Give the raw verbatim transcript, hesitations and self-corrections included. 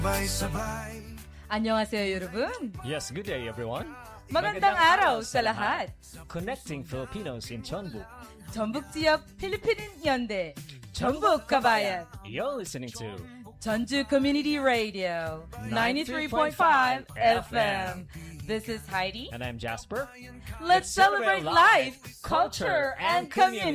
안녕하세요, 여러분. Yes, good day everyone. magandang araw sa lahat. Connecting Filipinos in Jeonbuk. 전북 지역 필리핀인 연대 전북 가바yan. You're listening to 전주 Community Radio ninety-three point five F M. This is Heidi. And I'm Jasper. Let's celebrate life, culture, and community.